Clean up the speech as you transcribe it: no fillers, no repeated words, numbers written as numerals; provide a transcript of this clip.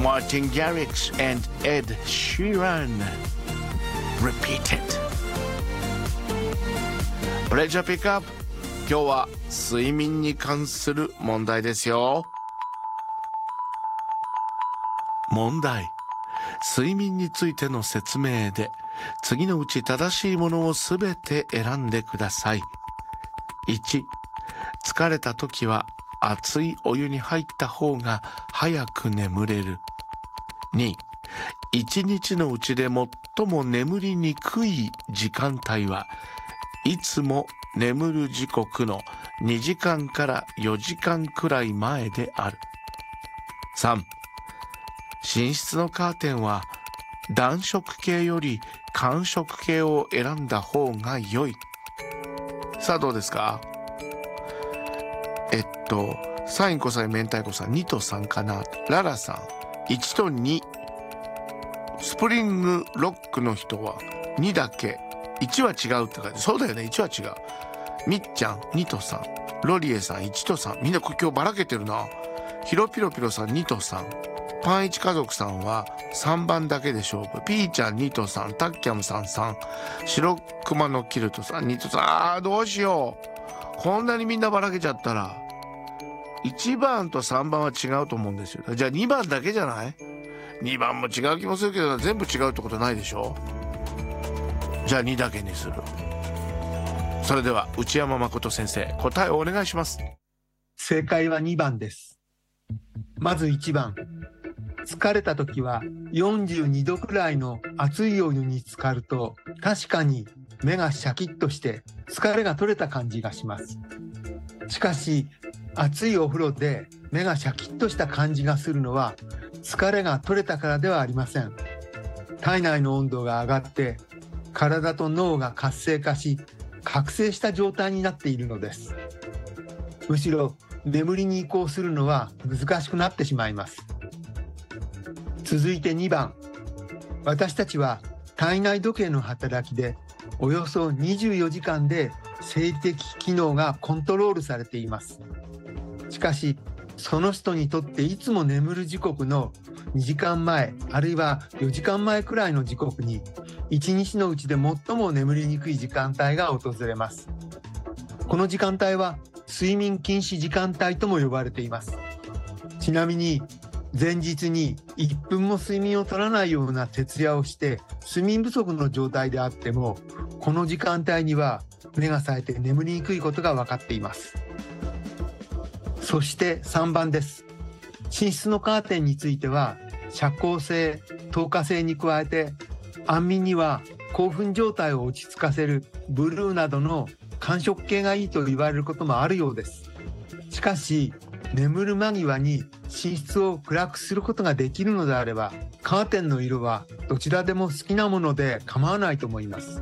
Martin Garrix and Ed Sheeran. Repeat it. Pleasure pick up. 今日は睡眠に関する問題ですよ。問題。睡眠についての説明で次のうち正しいものをすべて選んでください。1、疲れた時は熱いお湯に入った方が早く眠れる。2、一日のうちで最も眠りにくい時間帯はいつも眠る時刻の2時間から4時間くらい前である。3、寝室のカーテンは暖色系より寒色系を選んだ方が良い。さあどうですか？サインコサイン明太子さん2と3かな。ララさん1と2。スプリングロックの人は2だけ。1は違うって書いて、そうだよね、1は違う。みっちゃん2と3。ロリエさん1と3。みんな今日ばらけてるな。ヒロピロピロさん2と3。パンイチ家族さんは3番だけで勝負。ピーちゃん2と3。タッキャムさん3。白熊のキルトさん2と3。どうしよう。こんなにみんなばらけちゃったら1番と3番は違うと思うんですよ。じゃあ2番だけじゃない？ 2 番も違う気もするけど全部違うってことないでしょ。じゃあ2だけにする。それでは内山誠先生、答えをお願いします。 正解は2番です。まず1番、疲れた時は42度くらいの熱いお湯に浸かると確かに目がシャキッとして疲れが取れた感じがします。しかし熱いお風呂で目がシャキッとした感じがするのは疲れが取れたからではありません。体内の温度が上がって体と脳が活性化し覚醒した状態になっているのです。むしろ眠りに移行するのは難しくなってしまいます。続いて2番、私たちは体内時計の働きでおよそ24時間で生理的機能がコントロールされています。しかしその人にとっていつも眠る時刻の2時間前あるいは4時間前くらいの時刻に1日のうちで最も眠りにくい時間帯が訪れます。この時間帯は睡眠禁止時間帯とも呼ばれています。ちなみに前日に1分も睡眠を取らないような徹夜をして睡眠不足の状態であってもこの時間帯には目が冴えて眠りにくいことが分かっています。そして3番です。寝室のカーテンについては遮光性、透過性に加えて安眠には興奮状態を落ち着かせるブルーなどの寒色系がいいと言われることもあるようです。しかし眠る間際に寝室を暗くすることができるのであればカーテンの色はどちらでも好きなもので構わないと思います。